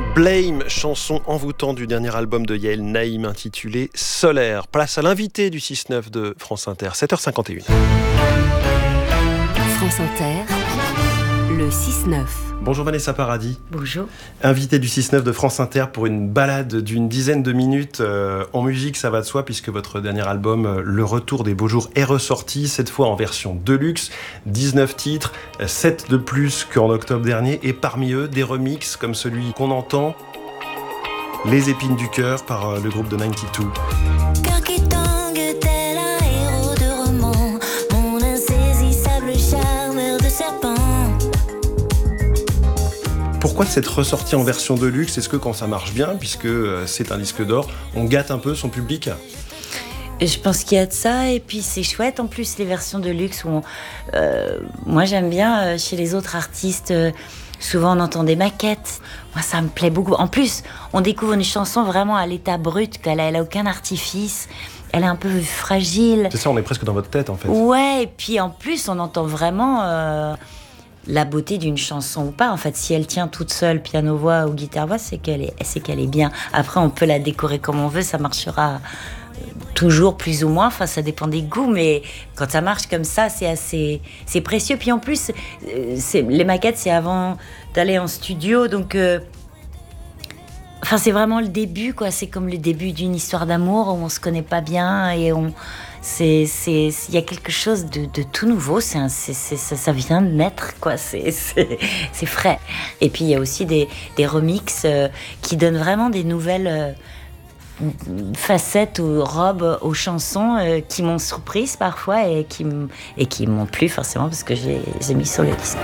Blame, chanson envoûtante du dernier album de Yael Naïm intitulé Solaire. Place à l'invité du 6-9 de France Inter, 7h51. France Inter, le 6-9. Bonjour Vanessa Paradis. Bonjour. Invitée du 6-9 de France Inter pour une balade d'une dizaine de minutes en musique, ça va de soi puisque votre dernier album, Le Retour des Beaux Jours, est ressorti, cette fois en version deluxe, 19 titres, 7 de plus qu'en octobre dernier, et parmi eux des remixes comme celui qu'on entend, Les Épines du Cœur par le groupe de 92. Pourquoi cette ressortie en version de luxe ? Est-ce que quand ça marche bien, puisque c'est un disque d'or, on gâte un peu son public ? Je pense qu'il y a de ça, et puis c'est chouette en plus les versions de luxe où moi j'aime bien chez les autres artistes, souvent on entend des maquettes, moi ça me plaît beaucoup. En plus on découvre une chanson vraiment à l'état brut, elle a aucun artifice, elle est un peu fragile. C'est ça, on est presque dans votre tête en fait. Ouais, et puis en plus on entend vraiment la beauté d'une chanson ou pas. En fait, si elle tient toute seule, piano-voix ou guitare-voix, c'est qu'elle est bien. Après, on peut la décorer comme on veut, ça marchera toujours plus ou moins. Enfin, ça dépend des goûts, mais quand ça marche comme ça, c'est précieux. Puis en plus, les maquettes, c'est avant d'aller en studio, donc... Enfin, c'est vraiment le début, quoi. C'est comme le début d'une histoire d'amour où on se connaît pas bien et il y a quelque chose de tout nouveau. Ça vient de naître, quoi. C'est frais. Et puis il y a aussi des remixes qui donnent vraiment des nouvelles facettes ou robes aux chansons qui m'ont surprise parfois et qui m'ont plu forcément parce que j'ai mis sur le disque.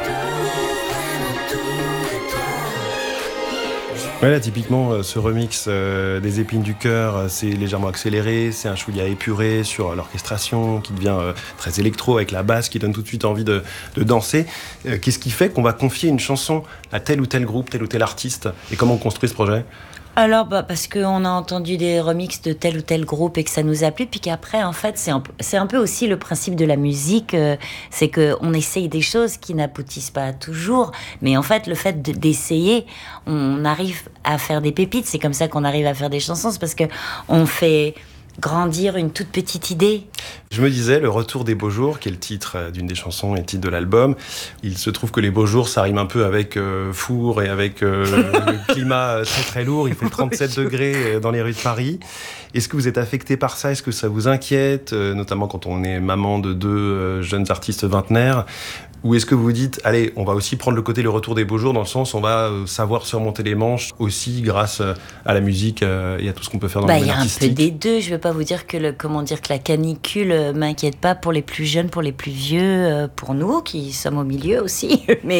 Voilà, typiquement, ce remix des Épines du Cœur, c'est légèrement accéléré, c'est un chouïa épuré sur l'orchestration qui devient très électro, avec la basse qui donne tout de suite envie de danser. Qu'est-ce qui fait qu'on va confier une chanson à tel ou tel groupe, tel ou tel artiste ? Et comment on construit ce projet ? Alors, parce qu'on a entendu des remixes de tel ou tel groupe et que ça nous a plu, puis qu'après, en fait, c'est un peu aussi le principe de la musique, c'est qu'on essaye des choses qui n'aboutissent pas toujours, mais en fait, le fait d'essayer, on arrive à faire des pépites, c'est comme ça qu'on arrive à faire des chansons, c'est parce qu'on fait grandir une toute petite idée. Je me disais, Le Retour des Beaux Jours, qui est le titre d'une des chansons et le titre de l'album, il se trouve que les beaux jours, ça rime un peu avec four et avec le climat très très lourd. Il fait 37 degrés dans les rues de Paris. Est-ce que vous êtes affecté par ça ? Est-ce que ça vous inquiète, notamment quand on est maman de deux jeunes artistes vingtenaires ? Ou est-ce que vous vous dites, allez, on va aussi prendre le côté Le Retour des Beaux Jours, dans le sens où on va savoir surmonter les manches aussi grâce à la musique et à tout ce qu'on peut faire dans le domaine artistique ? Il y a un peu des deux. Je ne veux pas vous dire que la canicule m'inquiète pas pour les plus jeunes, pour les plus vieux, pour nous qui sommes au milieu aussi.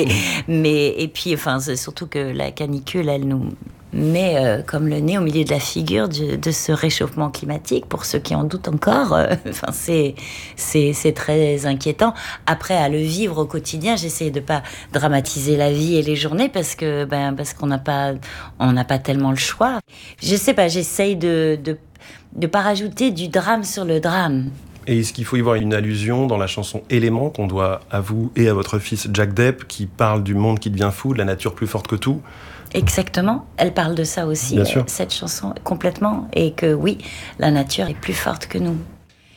Et puis, enfin, c'est surtout que la canicule, elle nous met comme le nez au milieu de la figure de ce réchauffement climatique, pour ceux qui en doutent encore. Enfin, c'est très inquiétant. Après, à le vivre au quotidien, j'essaie de pas dramatiser la vie et les journées parce qu'on n'a pas tellement le choix. Je sais pas, j'essaye de pas rajouter du drame sur le drame. Et est-ce qu'il faut y voir une allusion dans la chanson Éléments qu'on doit à vous et à votre fils Jack Depp, qui parle du monde qui devient fou, de la nature plus forte que tout ? Exactement, elle parle de ça aussi, cette chanson, complètement, et que oui, la nature est plus forte que nous.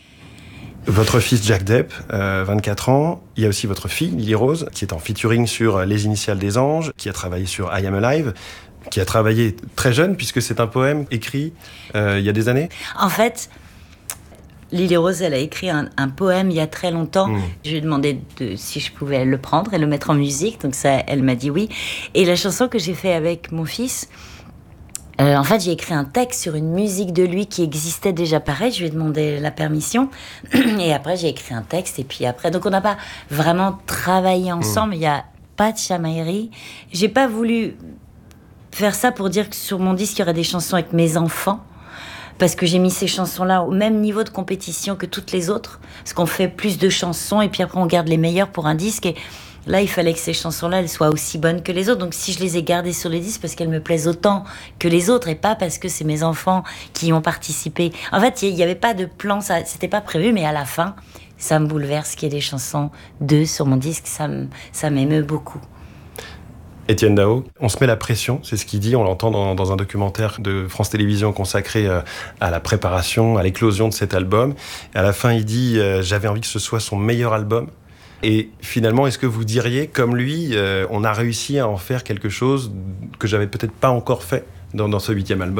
Votre fils Jack Depp, 24 ans, il y a aussi votre fille Lily Rose, qui est en featuring sur Les Initiales des Anges, qui a travaillé sur I Am Alive, qui a travaillé très jeune, puisque c'est un poème écrit il y a des années. En fait, Lily Rose, elle a écrit un poème il y a très longtemps. Je lui ai demandé si je pouvais le prendre et le mettre en musique. Donc ça, elle m'a dit oui. Et la chanson que j'ai fait avec mon fils, en fait, j'ai écrit un texte sur une musique de lui qui existait déjà pareil. Je lui ai demandé la permission. Et après, j'ai écrit un texte. Et puis après, donc on n'a pas vraiment travaillé ensemble. Il n'y a pas de chamaillerie. J'ai pas voulu faire ça pour dire que sur mon disque, il y aurait des chansons avec mes enfants. Parce que j'ai mis ces chansons-là au même niveau de compétition que toutes les autres. Parce qu'on fait plus de chansons et puis après on garde les meilleures pour un disque. Et là, il fallait que ces chansons-là, elles soient aussi bonnes que les autres. Donc si je les ai gardées sur le disque, parce qu'elles me plaisent autant que les autres et pas parce que c'est mes enfants qui y ont participé. En fait, il n'y avait pas de plan, c'était pas prévu, mais à la fin, ça me bouleverse qu'il y ait des chansons d'eux sur mon disque. Ça m'émeut beaucoup. Étienne Daho, on se met la pression, c'est ce qu'il dit, on l'entend dans un documentaire de France Télévisions consacré à la préparation, à l'éclosion de cet album. Et à la fin, il dit « J'avais envie que ce soit son meilleur album ». Et finalement, est-ce que vous diriez, comme lui, on a réussi à en faire quelque chose que j'avais peut-être pas encore fait dans ce 8e album ?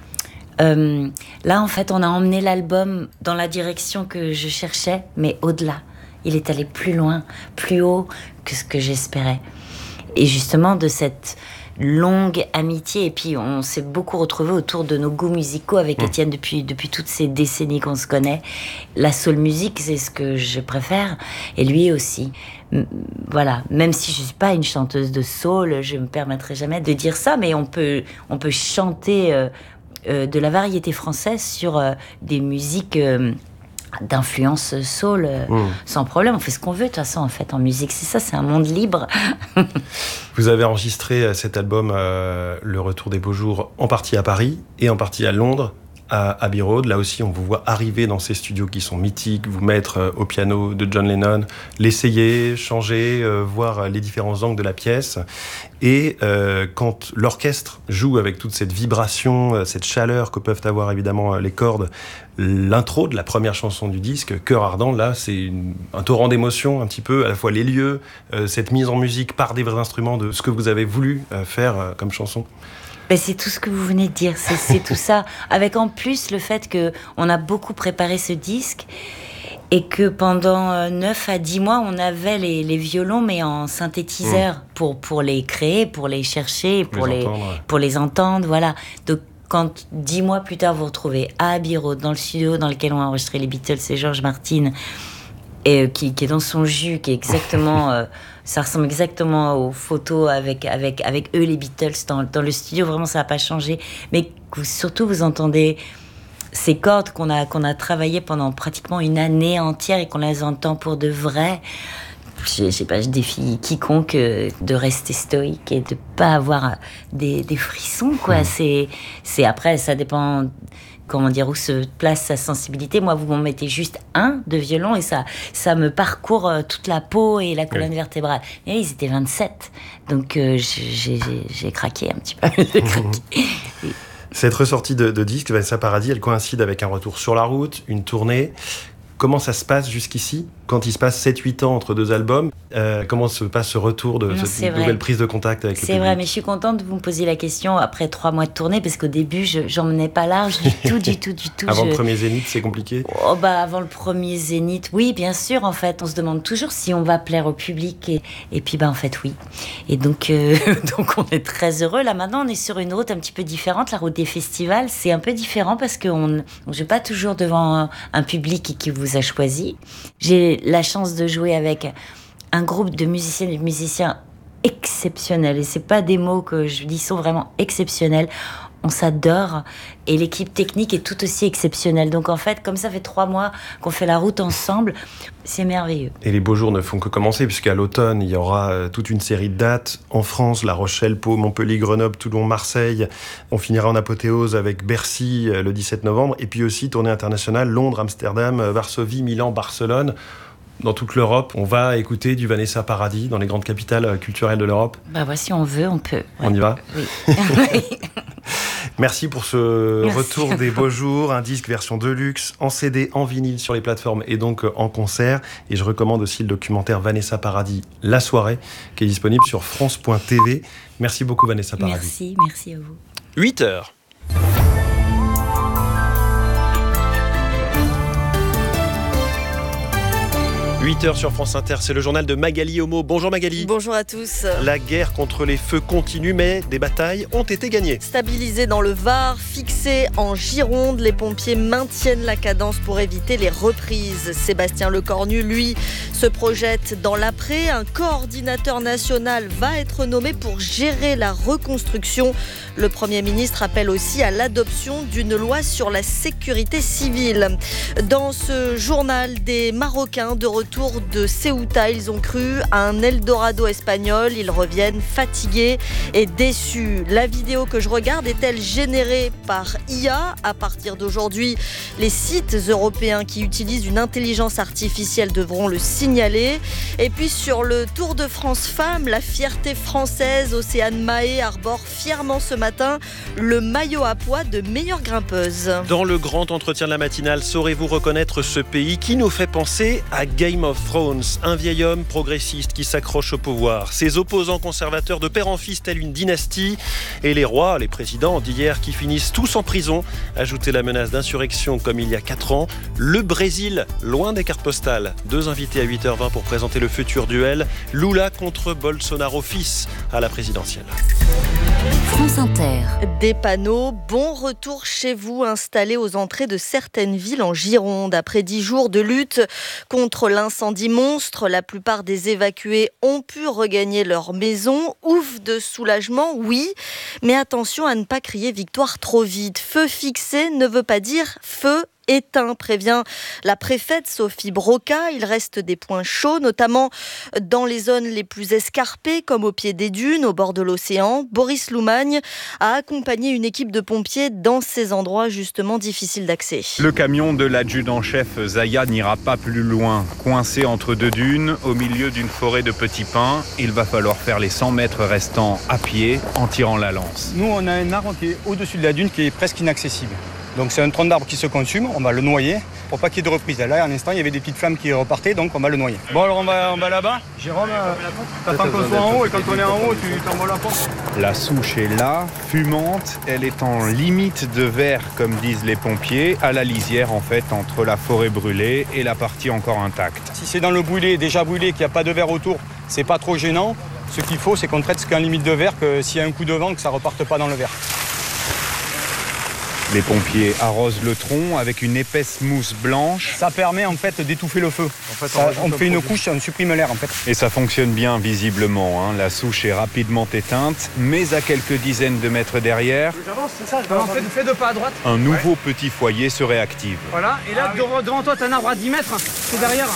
Là, en fait, on a emmené l'album dans la direction que je cherchais, mais au-delà. Il est allé plus loin, plus haut que ce que j'espérais. Et justement, de cette longue amitié, et puis on s'est beaucoup retrouvés autour de nos goûts musicaux avec Étienne depuis toutes ces décennies qu'on se connaît. La soul music, c'est ce que je préfère, et lui aussi. Voilà, même si je suis pas une chanteuse de soul, je me permettrai jamais de dire ça, mais on peut chanter de la variété française sur des musiques d'influence soul sans problème. On fait ce qu'on veut de toute façon en fait en musique, c'est ça, c'est un monde libre. Vous avez enregistré cet album Le Retour des Beaux Jours en partie à Paris et en partie à Londres, à Abbey Road. Là aussi on vous voit arriver dans ces studios qui sont mythiques, vous mettre au piano de John Lennon, l'essayer, changer, voir les différents angles de la pièce. Et quand l'orchestre joue avec toute cette vibration, cette chaleur que peuvent avoir évidemment les cordes, l'intro de la première chanson du disque, Cœur ardent, là c'est un torrent d'émotions un petit peu, à la fois les lieux, cette mise en musique par des vrais instruments de ce que vous avez voulu faire comme chanson. Ben c'est tout ce que vous venez de dire, c'est tout ça. Avec en plus le fait qu'on a beaucoup préparé ce disque et que pendant 9 à 10 mois, on avait les violons, mais en synthétiseur pour les créer, pour les chercher, pour les entendre, voilà. Donc, quand 10 mois plus tard, vous retrouvez à Abbey Road, dans le studio dans lequel on a enregistré les Beatles et George Martin, et qui est dans son jus, qui est exactement... ça ressemble exactement aux photos avec eux, les Beatles, dans le studio. Vraiment, ça n'a pas changé. Mais surtout, vous entendez ces cordes qu'on a travaillées pendant pratiquement une année entière et qu'on les entend pour de vrai. Je sais pas, je défie quiconque de rester stoïque et de pas avoir des frissons, quoi. C'est après, ça dépend... Comment dire, où se place sa sensibilité. Moi, vous m'en mettez juste un de violon et ça me parcourt toute la peau et la colonne vertébrale. Et ils étaient 27. Donc, j'ai craqué un petit peu. J'ai craqué. Cette ressortie de disque, Vanessa Paradis, elle coïncide avec un retour sur la route, une tournée. Comment ça se passe jusqu'ici, quand il se passe 7-8 ans entre deux albums? Comment se passe ce retour de cette nouvelle prise de contact avec le public? C'est vrai, mais je suis contente de vous me posiez la question après 3 mois de tournée, parce qu'au début, j'en menais pas large du tout. Avant le premier Zénith, c'est compliqué? Avant le premier Zénith, oui, bien sûr, en fait. On se demande toujours si on va plaire au public, et puis, en fait, oui. Et donc on est très heureux. Là, maintenant, on est sur une route un petit peu différente. La route des festivals, c'est un peu différent, parce qu'on ne joue pas toujours devant un public qui vous a choisi. J'ai la chance de jouer avec un groupe de musiciennes et de musiciens exceptionnels, et c'est pas des mots que je dis, ils sont vraiment exceptionnels. On s'adore, et l'équipe technique est tout aussi exceptionnelle. Donc en fait, comme ça fait 3 mois qu'on fait la route ensemble, c'est merveilleux. Et les beaux jours ne font que commencer, puisqu'à l'automne, il y aura toute une série de dates en France, La Rochelle, Pau, Montpellier, Grenoble, Toulon, Marseille. On finira en apothéose avec Bercy le 17 novembre, et puis aussi tournée internationale, Londres, Amsterdam, Varsovie, Milan, Barcelone. Dans toute l'Europe, on va écouter du Vanessa Paradis dans les grandes capitales culturelles de l'Europe. Si on veut, on peut. Ouais. On y va? Oui. Merci pour ce retour des beaux jours, un disque version deluxe, en CD, en vinyle sur les plateformes et donc en concert. Et je recommande aussi le documentaire Vanessa Paradis, La Soirée, qui est disponible sur France.tv. Merci beaucoup Vanessa Paradis. Merci à vous. 8h. 8h sur France Inter, c'est le journal de Magali Homo. Bonjour Magali. Bonjour à tous. La guerre contre les feux continue, mais des batailles ont été gagnées. Stabilisés dans le Var, fixés en Gironde, les pompiers maintiennent la cadence pour éviter les reprises. Sébastien Lecornu, lui, se projette dans l'après. Un coordinateur national va être nommé pour gérer la reconstruction. Le Premier ministre appelle aussi à l'adoption d'une loi sur la sécurité civile. Dans ce journal, des Marocains de retour retour de Ceuta. Ils ont cru à un Eldorado espagnol. Ils reviennent fatigués et déçus. La vidéo que je regarde est-elle générée par IA ? À partir d'aujourd'hui, les sites européens qui utilisent une intelligence artificielle devront le signaler. Et puis sur le Tour de France Femmes, la fierté française, Océane Mahé arbore fièrement ce matin le maillot à pois de meilleure grimpeuse. Dans le grand entretien de la matinale, saurez-vous reconnaître ce pays qui nous fait penser à Game of Thrones, un vieil homme progressiste qui s'accroche au pouvoir, ses opposants conservateurs de père en fils telle une dynastie, et les rois, les présidents d'hier qui finissent tous en prison. Ajoutez la menace d'insurrection comme il y a 4 ans. Le Brésil, loin des cartes postales. 2 invités à 8h20 pour présenter le futur duel. Lula contre Bolsonaro, fils à la présidentielle. France Inter. Des panneaux, bon retour chez vous, installés aux entrées de certaines villes en Gironde. Après 10 jours de lutte contre l'incendie monstre, la plupart des évacués ont pu regagner leur maison. Ouf de soulagement, oui, mais attention à ne pas crier victoire trop vite. Feu fixé ne veut pas dire feu éteint, prévient la préfète Sophie Broca. Il reste des points chauds, notamment dans les zones les plus escarpées, comme au pied des dunes, au bord de l'océan. Boris Loumagne a accompagné une équipe de pompiers dans ces endroits justement difficiles d'accès. Le camion de l'adjudant-chef Zaya n'ira pas plus loin. Coincé entre 2 dunes, au milieu d'une forêt de petits pins, il va falloir faire les 100 mètres restants à pied en tirant la lance. Nous, on a un arbre qui est au-dessus de la dune qui est presque inaccessible. Donc c'est un tronc d'arbre qui se consume, on va le noyer pour pas qu'il y ait de reprise. Là, à l'instant, il y avait des petites flammes qui repartaient, donc on va le noyer. Bon, alors on va là-bas. Jérôme, t'attends qu'on soit en haut et quand on est en haut, tu t'envoies la porte. La souche est là, fumante, elle est en limite de verre, comme disent les pompiers, à la lisière en fait, entre la forêt brûlée et la partie encore intacte. Si c'est dans le brûlé, déjà brûlé, qu'il n'y a pas de verre autour, c'est pas trop gênant. Ce qu'il faut, c'est qu'on traite ce qu'en limite de verre, que s'il y a un coup de vent, que ça reparte pas dans le verre. Les pompiers arrosent le tronc avec une épaisse mousse blanche. Ça permet en fait d'étouffer le feu. On fait une couche, on supprime l'air en fait. Et ça fonctionne bien visiblement. La souche est rapidement éteinte, mais à quelques dizaines de mètres derrière, Fais 2 pas à droite. un nouveau petit foyer se réactive. Voilà, et là devant toi, t'as un arbre à 10 mètres, c'est derrière.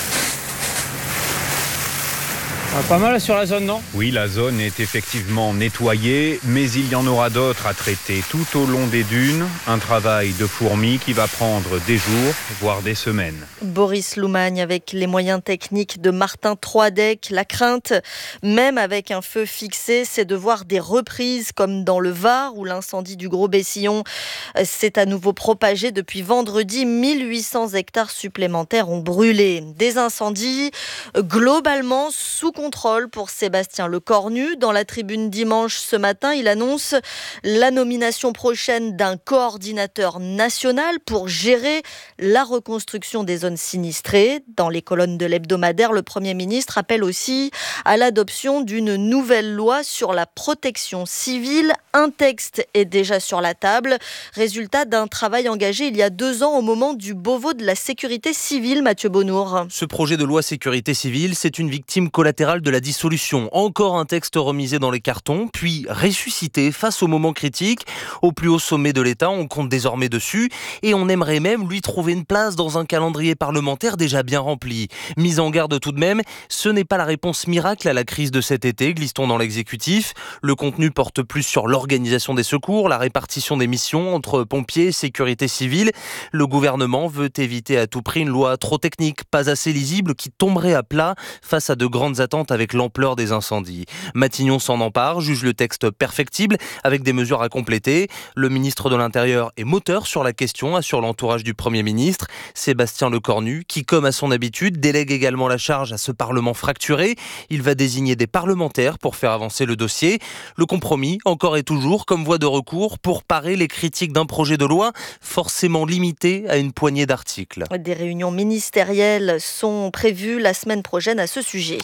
Pas mal sur la zone, non ? Oui, la zone est effectivement nettoyée, mais il y en aura d'autres à traiter tout au long des dunes. Un travail de fourmi qui va prendre des jours, voire des semaines. Boris Loumagne avec les moyens techniques de Martin Troidec. La crainte, même avec un feu fixé, c'est de voir des reprises comme dans le Var où l'incendie du Gros Bessillon s'est à nouveau propagé. Depuis vendredi, 1800 hectares supplémentaires ont brûlé. Des incendies globalement sous contrôle pour Sébastien Lecornu. Dans la tribune dimanche ce matin, il annonce la nomination prochaine d'un coordinateur national pour gérer la reconstruction des zones sinistrées. Dans les colonnes de l'hebdomadaire, le Premier ministre appelle aussi à l'adoption d'une nouvelle loi sur la protection civile. Un texte est déjà sur la table, résultat d'un travail engagé il y a 2 ans au moment du Beauvau de la sécurité civile, Mathieu Bonnour. Ce projet de loi sécurité civile, c'est une victime collatérale de la dissolution. Encore un texte remisé dans les cartons, puis ressuscité face au moment critique. Au plus haut sommet de l'État, on compte désormais dessus et on aimerait même lui trouver une place dans un calendrier parlementaire déjà bien rempli. Mise en garde tout de même, ce n'est pas la réponse miracle à la crise de cet été, glisse-t-on dans l'exécutif. Le contenu porte plus sur l'organisation des secours, la répartition des missions entre pompiers et sécurité civile. Le gouvernement veut éviter à tout prix une loi trop technique, pas assez lisible, qui tomberait à plat face à de grandes attentes avec l'ampleur des incendies. Matignon s'en empare, juge le texte perfectible avec des mesures à compléter. Le ministre de l'Intérieur est moteur sur la question, assure l'entourage du Premier ministre, Sébastien Lecornu, qui, comme à son habitude, délègue également la charge à ce Parlement fracturé. Il va désigner des parlementaires pour faire avancer le dossier. Le compromis, encore et toujours, comme voie de recours pour parer les critiques d'un projet de loi forcément limité à une poignée d'articles. Des réunions ministérielles sont prévues la semaine prochaine à ce sujet. France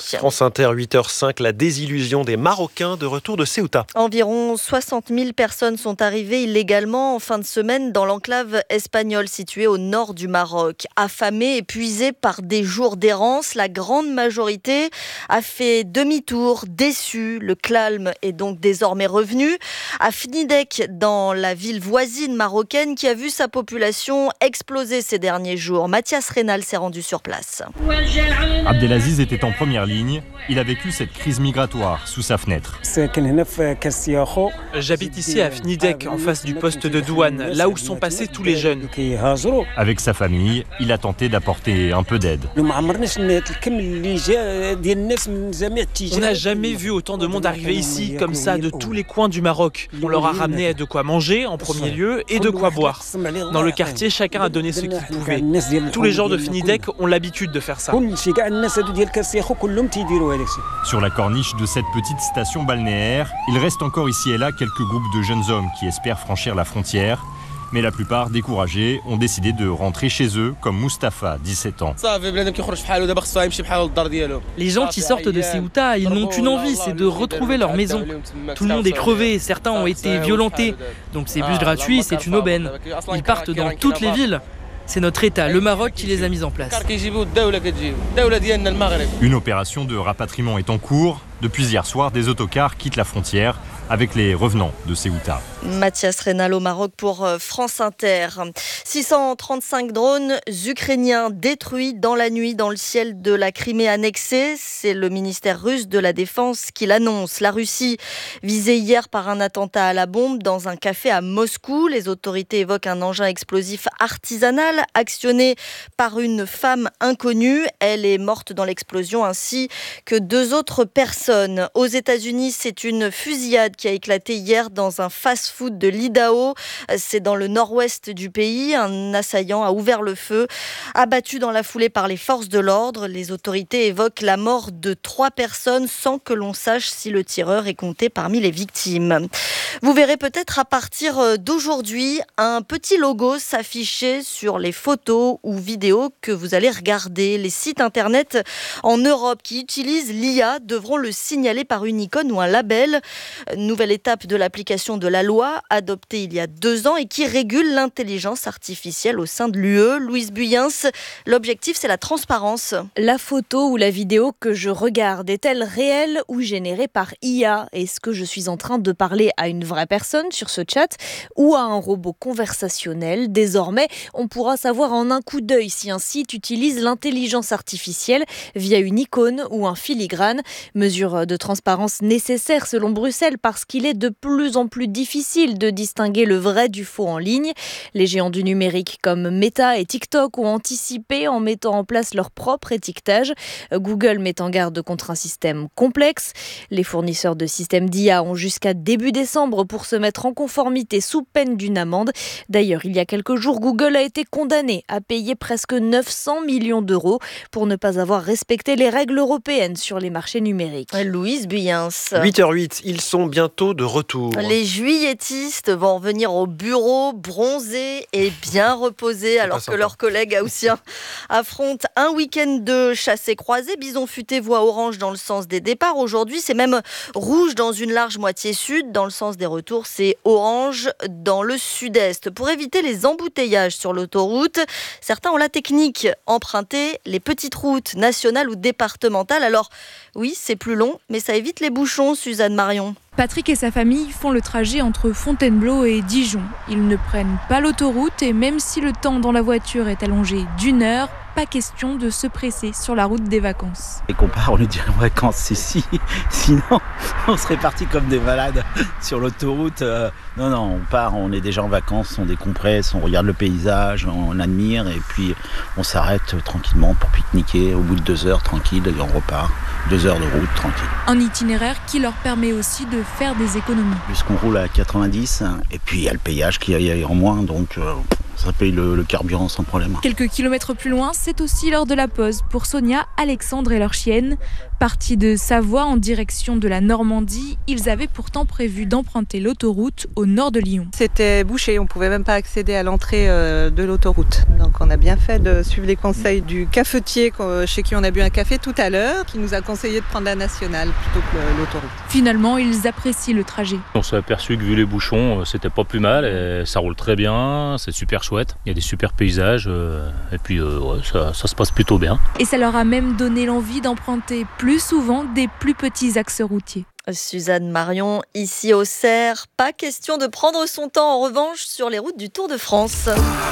Inter, 8h05, la désillusion des Marocains de retour de Ceuta. Environ 60 000 personnes sont arrivées illégalement en fin de semaine dans l'enclave espagnole située au nord du Maroc. Affamées, épuisées par des jours d'errance, la grande majorité a fait demi-tour, déçue. Le calme est donc désormais revenu. À Fnidek, dans la ville voisine marocaine qui a vu sa population exploser ces derniers jours. Mathias Rénal s'est rendu sur place. Abdelaziz était en première ligne. Il a vécu cette crise migratoire sous sa fenêtre. J'habite ici à Fnidek, en face du poste de douane, là où sont passés tous les jeunes. Avec sa famille, il a tenté d'apporter un peu d'aide. On n'a jamais vu autant de monde arriver ici, comme ça, de tous les coins du Maroc. On leur a ramené de quoi manger, en premier lieu, et de quoi boire. Dans le quartier, chacun a donné ce qu'il pouvait. Tous les gens de Fnidek ont l'habitude de faire ça. Sur la corniche de cette petite station balnéaire, il reste encore ici et là quelques groupes de jeunes hommes qui espèrent franchir la frontière. Mais la plupart, découragés, ont décidé de rentrer chez eux, comme Mustapha, 17 ans. Les gens qui sortent de Ceuta, ils n'ont qu'une envie, c'est de retrouver leur maison. Tout le monde est crevé, certains ont été violentés. Donc ces bus gratuits, c'est une aubaine. Ils partent dans toutes les villes. C'est notre État, le Maroc, qui les a mis en place. Une opération de rapatriement est en cours. Depuis hier soir, des autocars quittent la frontière avec les revenants de Ceuta. Mathias Rénal au Maroc pour France Inter. 635 drones ukrainiens détruits dans la nuit dans le ciel de la Crimée annexée. C'est le ministère russe de la Défense qui l'annonce. La Russie visée hier par un attentat à la bombe dans un café à Moscou. Les autorités évoquent un engin explosif artisanal actionné par une femme inconnue. Elle est morte dans l'explosion ainsi que 2 autres personnes. Aux États-Unis, c'est une fusillade qui a éclaté hier dans un fast-food de l'Idaho. C'est dans le nord-ouest du pays. Un assaillant a ouvert le feu, abattu dans la foulée par les forces de l'ordre. Les autorités évoquent la mort de 3 personnes sans que l'on sache si le tireur est compté parmi les victimes. Vous verrez peut-être à partir d'aujourd'hui un petit logo s'afficher sur les photos ou vidéos que vous allez regarder. Les sites internet en Europe qui utilisent l'IA devront le signaler par une icône ou un label. Nouvelle étape de l'application de la loi adoptée il y a 2 ans et qui régule l'intelligence artificielle au sein de l'UE. Louise Buyens, l'objectif c'est la transparence. La photo ou la vidéo que je regarde est-elle réelle ou générée par IA ? Est-ce que je suis en train de parler à une vraie personne sur ce chat ou à un robot conversationnel ? Désormais, on pourra savoir en un coup d'œil si un site utilise l'intelligence artificielle via une icône ou un filigrane. Mesure de transparence nécessaire selon Bruxelles parce qu'il est de plus en plus difficile de distinguer le vrai du faux en ligne. Les géants du numérique comme Meta et TikTok ont anticipé en mettant en place leur propre étiquetage. Google met en garde contre un système complexe. Les fournisseurs de systèmes d'IA ont jusqu'à début décembre pour se mettre en conformité sous peine d'une amende. D'ailleurs, il y a quelques jours, Google a été condamné à payer presque 900 millions d'euros pour ne pas avoir respecté les règles européennes sur les marchés numériques. Louise Buyens. 8h08, ils sont bientôt de retour. Les juilletistes vont revenir au bureau bronzés et bien reposés alors que leurs collègues haussiens affrontent un week-end de chassés-croisés. Bison futé voit orange dans le sens des départs. Aujourd'hui, c'est même rouge dans une large moitié sud. Dans le sens des retours, c'est orange dans le sud-est. Pour éviter les embouteillages sur l'autoroute, certains ont la technique, emprunter les petites routes nationales ou départementales. Alors oui, c'est plus long, mais ça évite les bouchons, Suzanne Marion. Patrick et sa famille font le trajet entre Fontainebleau et Dijon. Ils ne prennent pas l'autoroute et même si le temps dans la voiture est allongé d'1 heure, pas question de se presser sur la route des vacances. Et qu'on part, on est déjà en vacances ici. Sinon, on serait parti comme des malades sur l'autoroute. Non, on part, on est déjà en vacances, on décompresse, on regarde le paysage, on admire et puis on s'arrête tranquillement pour pique-niquer. Au bout de 2 heures, tranquille, et on repart. 2 heures de route, tranquille. Un itinéraire qui leur permet aussi de faire des économies. Puisqu'on roule à 90 et puis il y a le péage qui est en moins, donc Ça paye le carburant sans problème. Quelques kilomètres plus loin, c'est aussi l'heure de la pause pour Sonia, Alexandre et leur chienne. Partis de Savoie en direction de la Normandie, ils avaient pourtant prévu d'emprunter l'autoroute au nord de Lyon. C'était bouché, on ne pouvait même pas accéder à l'entrée de l'autoroute. Donc on a bien fait de suivre les conseils du cafetier chez qui on a bu un café tout à l'heure, qui nous a conseillé de prendre la nationale plutôt que l'autoroute. Finalement, ils apprécient le trajet. On s'est aperçu que vu les bouchons, c'était pas plus mal et ça roule très bien, c'est super chouette. Il y a des super paysages et puis ça se passe plutôt bien. Et ça leur a même donné l'envie d'emprunter plus souvent des plus petits axes routiers. Suzanne Marion, ici au Cerf. Pas question de prendre son temps en revanche sur les routes du Tour de France.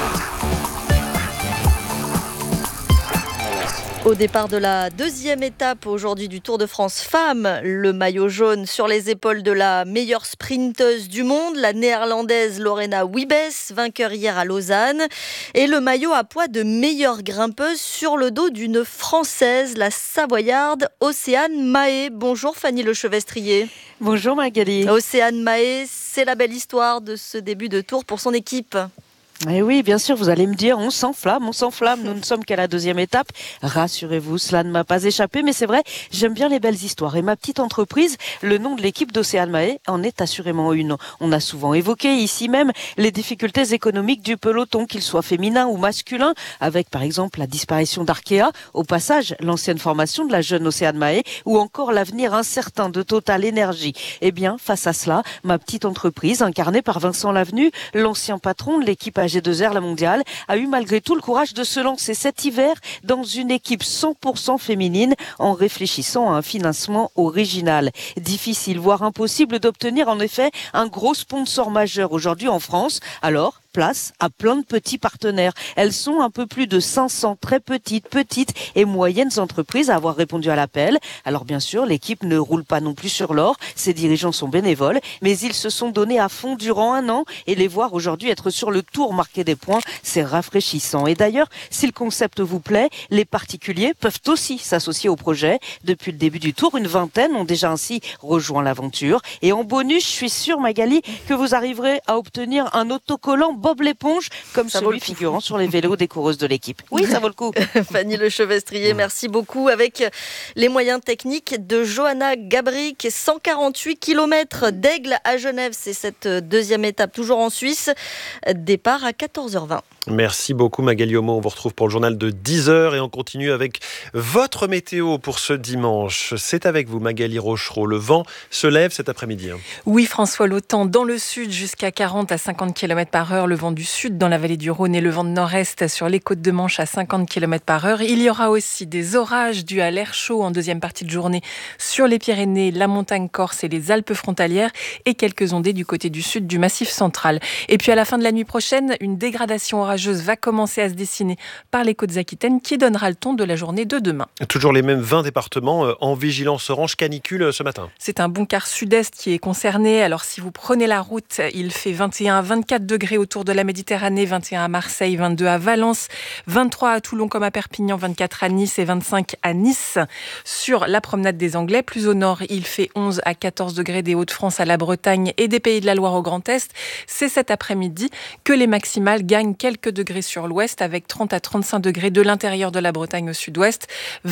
Au départ de la deuxième étape aujourd'hui du Tour de France Femmes, le maillot jaune sur les épaules de la meilleure sprinteuse du monde, la néerlandaise Lorena Wiebes, vainqueur hier à Lausanne, et le maillot à poids de meilleure grimpeuse sur le dos d'une Française, la Savoyarde Océane Mahé. Bonjour Fanny Lechevestrier. Bonjour Magali. Océane Mahé, c'est la belle histoire de ce début de Tour pour son équipe. Eh oui, bien sûr, vous allez me dire, on s'enflamme, nous ne sommes qu'à la deuxième étape. Rassurez-vous, cela ne m'a pas échappé, mais c'est vrai, j'aime bien les belles histoires. Et ma petite entreprise, le nom de l'équipe d'Océane Mahé en est assurément une. On a souvent évoqué ici même les difficultés économiques du peloton, qu'il soit féminin ou masculin, avec par exemple la disparition d'Arkea, au passage l'ancienne formation de la jeune Océane Mahé, ou encore l'avenir incertain de Total Énergie. Eh bien, face à cela, ma petite entreprise, incarnée par Vincent Lavenu, l'ancien patron de l'équipe G2R, la mondiale, a eu malgré tout le courage de se lancer cet hiver dans une équipe 100% féminine en réfléchissant à un financement original. Difficile, voire impossible d'obtenir en effet un gros sponsor majeur aujourd'hui en France. Alors, place à plein de petits partenaires. Elles sont un peu plus de 500 très petites et moyennes entreprises à avoir répondu à l'appel. Alors bien sûr, l'équipe ne roule pas non plus sur l'or. Ses dirigeants sont bénévoles, mais ils se sont donnés à fond durant un an et les voir aujourd'hui être sur le tour marquer des points, c'est rafraîchissant. Et d'ailleurs, si le concept vous plaît, les particuliers peuvent aussi s'associer au projet. Depuis le début du tour, une vingtaine ont déjà ainsi rejoint l'aventure. Et en bonus, je suis sûre, Magali, que vous arriverez à obtenir un autocollant Bob l'éponge, comme ça celui figurant sur les vélos des coureuses de l'équipe. Oui, ça vaut le coup. Fanny Lechevestrier, merci beaucoup. Avec les moyens techniques de Johanna Gabrick, 148 km d'Aigle à Genève, c'est cette deuxième étape, toujours en Suisse. Départ à 14h20. Merci beaucoup Magali Homo. On vous retrouve pour le journal de 10h et on continue avec votre météo pour ce dimanche. C'est avec vous Magali Rochereau. Le vent se lève cet après-midi. Oui François, le temps dans le sud jusqu'à 40 à 50 km par heure. Le vent du sud dans la vallée du Rhône et le vent de nord-est sur les côtes de Manche à 50 km par heure. Il y aura aussi des orages dus à l'air chaud en deuxième partie de journée sur les Pyrénées, la montagne corse et les Alpes frontalières et quelques ondées du côté du sud du Massif central. Et puis à la fin de la nuit prochaine, une dégradation orageuse va commencer à se dessiner par les côtes aquitaines qui donnera le ton de la journée de demain. Toujours les mêmes 20 départements en vigilance orange canicule ce matin. C'est un bon quart sud-est qui est concerné. Alors si vous prenez la route, il fait 21 à 24 degrés autour de la Méditerranée, 21 à Marseille, 22 à Valence, 23 à Toulon comme à Perpignan, 24 à Nice et 25 à Nice. Sur la promenade des Anglais, plus au nord, il fait 11 à 14 degrés des Hauts-de-France à la Bretagne et des Pays de la Loire au Grand Est. C'est cet après-midi que les maximales gagnent quelques degrés sur l'ouest avec 30 à 35 degrés de l'intérieur de la Bretagne au sud-ouest,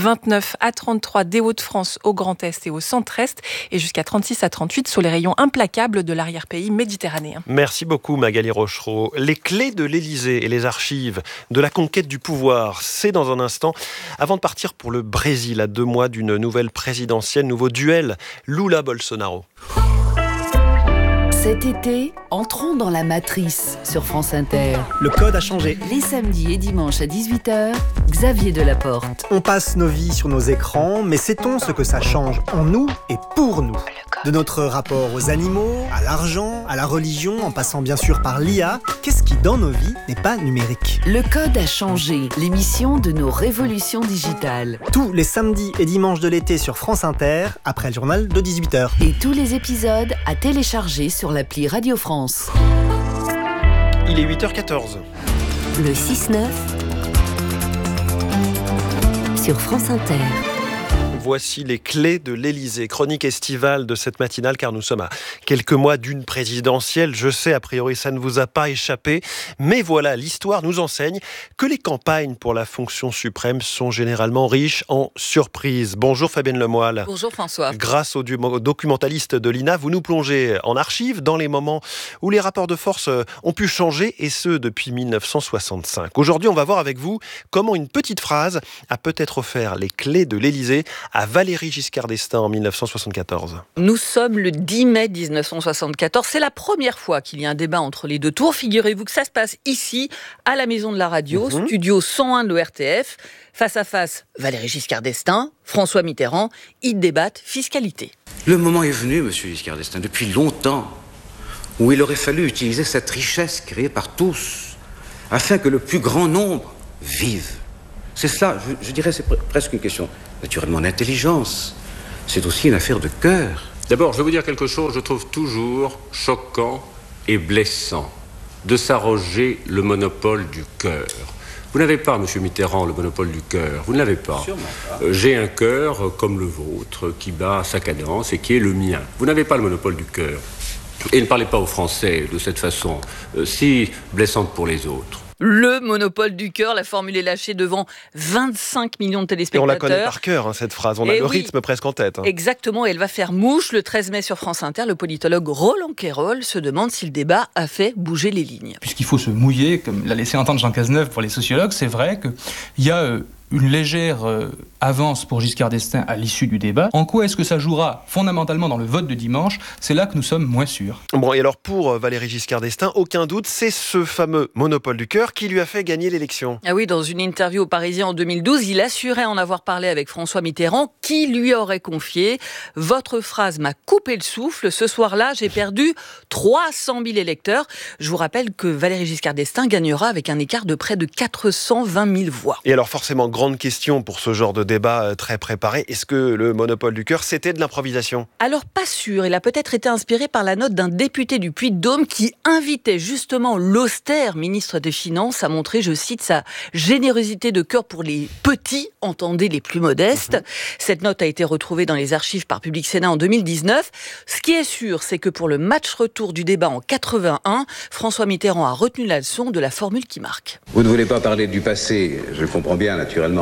29 à 33 des Hauts-de-France au Grand Est et au centre-est et jusqu'à 36 à 38 sur les rayons implacables de l'arrière-pays méditerranéen. Merci beaucoup Magali Rochereau. Les clés de l'Élysée et les archives de la conquête du pouvoir, c'est dans un instant. Avant de partir pour le Brésil, à 2 mois d'une nouvelle présidentielle, nouveau duel Lula-Bolsonaro. Cet été, entrons dans la matrice sur France Inter. Le code a changé. Les samedis et dimanches à 18h, Xavier Delaporte. On passe nos vies sur nos écrans, mais sait-on ce que ça change en nous et pour nous ? De notre rapport aux animaux, à l'argent, à la religion, en passant bien sûr par l'IA, qu'est-ce qui dans nos vies n'est pas numérique ? Le code a changé, l'émission de nos révolutions digitales. Tous les samedis et dimanches de l'été sur France Inter, après le journal de 18h. Et tous les épisodes à télécharger sur l'appli Radio France. Il est 8h14. Le 6-9 sur France Inter. Voici les clés de l'Élysée. Chronique estivale de cette matinale, car nous sommes à quelques mois d'une présidentielle. Je sais, a priori, ça ne vous a pas échappé. Mais voilà, l'histoire nous enseigne que les campagnes pour la fonction suprême sont généralement riches en surprises. Bonjour Fabienne Lemoyle. Bonjour François. Grâce aux documentalistes de l'INA, vous nous plongez en archives dans les moments où les rapports de force ont pu changer, et ce depuis 1965. Aujourd'hui, on va voir avec vous comment une petite phrase a peut-être offert les clés de l'Élysée à Valéry Giscard d'Estaing en 1974. Nous sommes le 10 mai 1974. C'est la première fois qu'il y a un débat entre les deux tours. Figurez-vous que ça se passe ici, à la Maison de la Radio, studio 101 de l'ORTF. Face à face, Valéry Giscard d'Estaing, François Mitterrand, ils débattent fiscalité. Le moment est venu, monsieur Giscard d'Estaing, depuis longtemps, où il aurait fallu utiliser cette richesse créée par tous, afin que le plus grand nombre vive. C'est cela, je dirais, c'est presque une question naturellement d'intelligence. C'est aussi une affaire de cœur. D'abord, je vais vous dire quelque chose, je trouve toujours choquant et blessant de s'arroger le monopole du cœur. Vous n'avez pas, monsieur Mitterrand, le monopole du cœur. Vous ne l'avez pas. J'ai un cœur comme le vôtre, qui bat sa cadence et qui est le mien. Vous n'avez pas le monopole du cœur. Et ne parlez pas aux Français de cette façon, si blessante pour les autres. Le monopole du cœur, la formule est lâchée devant 25 millions de téléspectateurs. Et on la connaît par cœur, cette phrase. On a le rythme presque en tête. Exactement, et elle va faire mouche. Le 13 mai sur France Inter, le politologue Roland Quérol se demande si le débat a fait bouger les lignes. Puisqu'il faut se mouiller, comme l'a laissé entendre Jean Cazeneuve pour les sociologues, c'est vrai qu'il y a une légère avance pour Giscard d'Estaing à l'issue du débat. En quoi est-ce que ça jouera fondamentalement dans le vote de dimanche ? C'est là que nous sommes moins sûrs. Bon, et alors pour Valéry Giscard d'Estaing, aucun doute, c'est ce fameux monopole du cœur qui lui a fait gagner l'élection. Ah oui, dans une interview au Parisien en 2012, il assurait en avoir parlé avec François Mitterrand, qui lui aurait confié « Votre phrase m'a coupé le souffle. Ce soir-là, j'ai perdu 300 000 électeurs. » Je vous rappelle que Valéry Giscard d'Estaing gagnera avec un écart de près de 420 000 voix. Et alors forcément, grande question pour ce genre de débat très préparé. Est-ce que le monopole du cœur, c'était de l'improvisation ? Alors pas sûr. Il a peut-être été inspiré par la note d'un député du Puy-de-Dôme qui invitait justement l'austère ministre des Finances à montrer, je cite, sa générosité de cœur pour les petits, entendez les plus modestes. Cette note a été retrouvée dans les archives par Public Sénat en 2019. Ce qui est sûr, c'est que pour le match retour du débat en 81, François Mitterrand a retenu la leçon de la formule qui marque. Vous ne voulez pas parler du passé, je le comprends bien naturellement.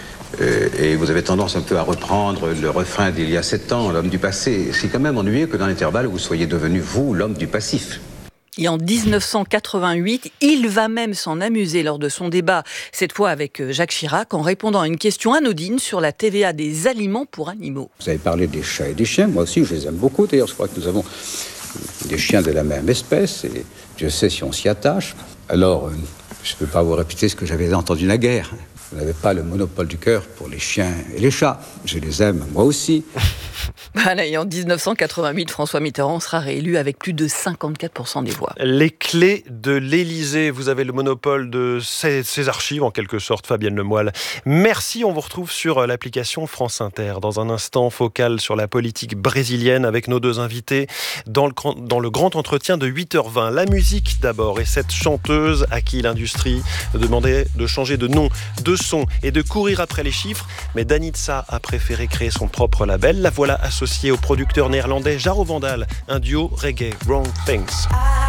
Et vous avez tendance un peu à reprendre le refrain d'il y a 7 ans, l'homme du passé. C'est quand même ennuyeux que dans l'intervalle, vous soyez devenu, vous, l'homme du passif. Et en 1988, il va même s'en amuser lors de son débat, cette fois avec Jacques Chirac, en répondant à une question anodine sur la TVA des aliments pour animaux. Vous avez parlé des chats et des chiens, moi aussi je les aime beaucoup. D'ailleurs, je crois que nous avons des chiens de la même espèce, et Dieu sait si on s'y attache. Alors, je ne peux pas vous répéter ce que j'avais entendu naguère. Vous n'avez pas le monopole du cœur pour les chiens et les chats. Je les aime, moi aussi. Et en 1988, François Mitterrand sera réélu avec plus de 54% des voix. Les clés de l'Élysée. Vous avez le monopole de ces archives, en quelque sorte, Fabienne Lemoyle. Merci, on vous retrouve sur l'application France Inter. Dans un instant, focal sur la politique brésilienne avec nos deux invités dans le grand entretien de 8h20. La musique d'abord, et cette chanteuse à qui l'industrie demandait de changer de nom, de son et de courir après les chiffres. Mais Danitza a préféré créer son propre label. La voilà associée au producteur néerlandais Jaro Vandal, un duo reggae, Wrong Things.